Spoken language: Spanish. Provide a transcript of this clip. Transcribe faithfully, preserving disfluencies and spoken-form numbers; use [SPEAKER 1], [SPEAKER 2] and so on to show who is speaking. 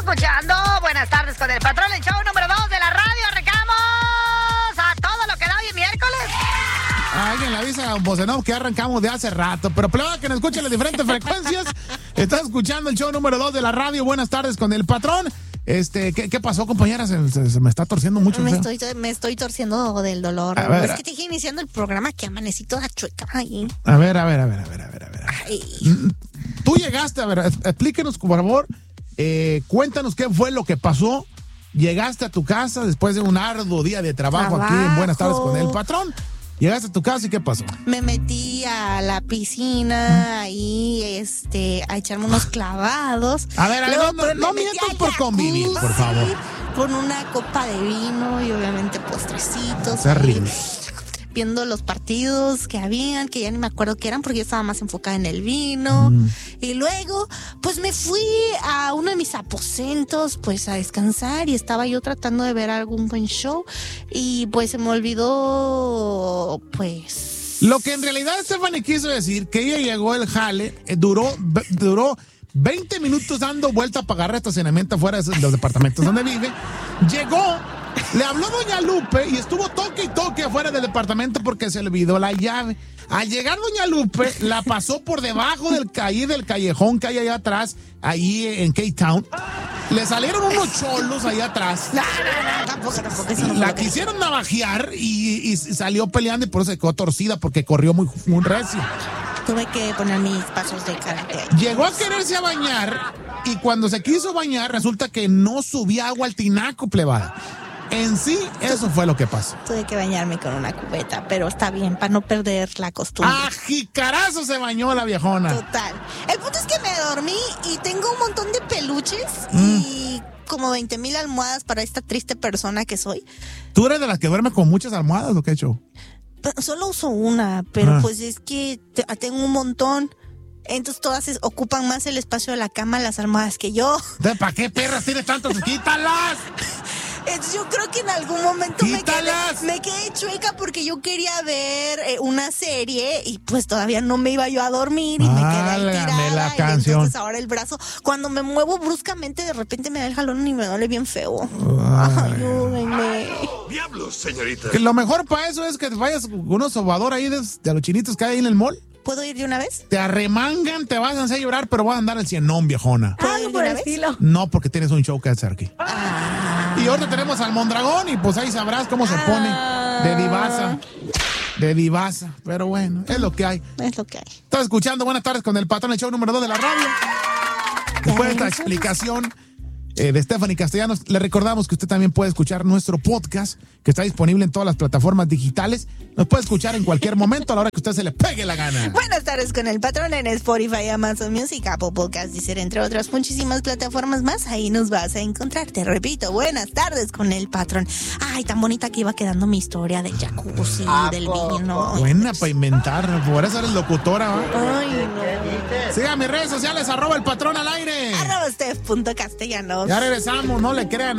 [SPEAKER 1] escuchando Buenas Tardes con el Patrón, el show número dos de la radio. Arrancamos a todo lo que da hoy miércoles.
[SPEAKER 2] Alguien le avisa a Don Bocenov que arrancamos de hace rato, pero plebe que nos escuche las diferentes frecuencias. Estás escuchando el show número dos de la radio. Buenas Tardes con el Patrón. Este, ¿qué, qué pasó, compañera? Se, se, se me está torciendo mucho.
[SPEAKER 3] Me estoy, me estoy torciendo del dolor.
[SPEAKER 2] A ver,
[SPEAKER 3] es que te dije iniciando el programa que amanecí toda chueca ahí.
[SPEAKER 2] A ver, a ver, a ver, a ver, a ver, a ver.
[SPEAKER 3] Ay.
[SPEAKER 2] Tú llegaste, a ver, explíquenos, por favor, eh, cuéntanos qué fue lo que pasó. Llegaste a tu casa después de un arduo día de trabajo, trabajo. aquí en Buenas Tardes con el Patrón. Llegaste a tu casa y ¿qué pasó?
[SPEAKER 3] Me metí a la piscina ahí, este, a echarme unos clavados.
[SPEAKER 2] A ver, a ver,
[SPEAKER 3] Luego,
[SPEAKER 2] no,
[SPEAKER 3] pues,
[SPEAKER 2] no, no mientas por convivir, por favor.
[SPEAKER 3] Con una copa de vino y obviamente postrecitos.
[SPEAKER 2] Terrible.
[SPEAKER 3] Viendo los partidos que habían, que ya ni me acuerdo qué eran porque yo estaba más enfocada en el vino. Mm. Y luego, pues me fui a uno de mis aposentos, pues a descansar y estaba yo tratando de ver algún buen show y pues se me olvidó, pues...
[SPEAKER 2] Lo que en realidad Stephanie quiso decir, que ella llegó el jale, eh, duró, duró veinte minutos dando vuelta para agarrar estacionamiento afuera de los departamentos donde vive, llegó... Le habló doña Lupe y estuvo toque y toque afuera del departamento porque se olvidó la llave. Al llegar doña Lupe, la pasó por debajo del calle del callejón que hay allá atrás, ahí en K-Town. Le salieron unos cholos allá atrás.
[SPEAKER 3] No, no, no, tampoco, tampoco. Eso no
[SPEAKER 2] la quisieron navajear y, y salió peleando y por eso se quedó torcida porque corrió muy, muy recio.
[SPEAKER 3] Tuve que poner mis pasos de karate.
[SPEAKER 2] Llegó a quererse a bañar y cuando se quiso bañar resulta que no subía agua al tinaco, plebada. En sí, eso fue lo que pasó.
[SPEAKER 3] Tuve que bañarme con una cubeta, pero está bien, para no perder la costumbre.
[SPEAKER 2] ¡Ah, jicarazo se bañó la viejona!
[SPEAKER 3] Total. El punto es que me dormí y tengo un montón de peluches mm. y como veinte mil almohadas para esta triste persona que soy.
[SPEAKER 2] ¿Tú eres de las que duerme con muchas almohadas o qué he hecho?
[SPEAKER 3] Solo uso una, pero
[SPEAKER 2] ah.
[SPEAKER 3] pues es que tengo un montón. Entonces todas ocupan más el espacio de la cama las almohadas que yo.
[SPEAKER 2] ¿Para qué perras tienes tantas? ¡Quítalas!
[SPEAKER 3] Entonces yo creo que en algún momento me quedé, me quedé chueca porque yo quería ver eh, una serie y pues todavía no me iba yo a dormir y ah, me quedé ahí tirada.
[SPEAKER 2] La canción.
[SPEAKER 3] Y entonces ahora el brazo, cuando me muevo bruscamente, de repente me da el jalón y me duele bien feo.
[SPEAKER 2] Ay.
[SPEAKER 3] Ayúdenme.
[SPEAKER 4] Diablos, señorita.
[SPEAKER 2] Que lo mejor para eso es que te vayas con unos sobador ahí de, de los chinitos que hay ahí en el mall.
[SPEAKER 3] ¿Puedo ir de una vez?
[SPEAKER 2] Te arremangan, te vas a hacer llorar, pero vas a andar al cienón, viejona.
[SPEAKER 3] ¿Puedo ir de una vez?
[SPEAKER 2] No, porque tienes un show que hacer aquí.
[SPEAKER 3] Ah.
[SPEAKER 2] Y ahora tenemos al Mondragón y pues ahí sabrás cómo se pone de divasa. De divasa. Pero bueno, es lo que hay.
[SPEAKER 3] Es lo que hay.
[SPEAKER 2] Estás escuchando Buenas Tardes con el Patrón, el show número dos de la radio. Después de esta explicación eh, de Stephanie Castellanos, le recordamos que usted también puede escuchar nuestro podcast, que está disponible en todas las plataformas digitales. Nos puede escuchar en cualquier momento a la hora que usted se le pegue la gana.
[SPEAKER 3] Buenas Tardes con el Patrón en Spotify, Amazon Music, Apple Podcast, Deezer, entre otras muchísimas plataformas más. Ahí nos vas a encontrar. Te repito, Buenas Tardes con el Patrón. Ay, tan bonita que iba quedando mi historia del jacuzzi, del vino.
[SPEAKER 2] Buena para inventar, por eso eres locutora, ¿va?
[SPEAKER 3] Ay, no.
[SPEAKER 2] Siga mis redes sociales, arroba el Patrón al aire.
[SPEAKER 3] Arroba Steph punto Castellanos.
[SPEAKER 2] Ya regresamos, no le crean.